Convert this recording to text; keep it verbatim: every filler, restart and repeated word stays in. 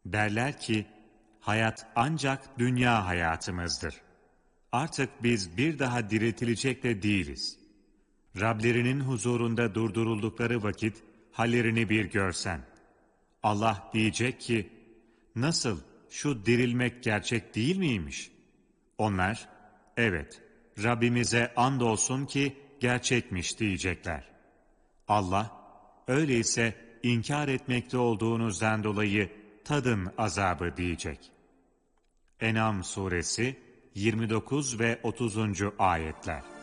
Derler ki, hayat ancak dünya hayatımızdır. Artık biz bir daha diriltilecek de değiliz. Rablerinin huzurunda durduruldukları vakit hallerini bir görsen. Allah diyecek ki, nasıl, şu dirilmek gerçek değil miymiş? Onlar, evet, Rabbimize andolsun ki gerçekmiş diyecekler. Allah, öyleyse inkar etmekte olduğunuzdan dolayı tadın azabı diyecek. En'am suresi yirmi dokuz ve otuzuncu ayetler.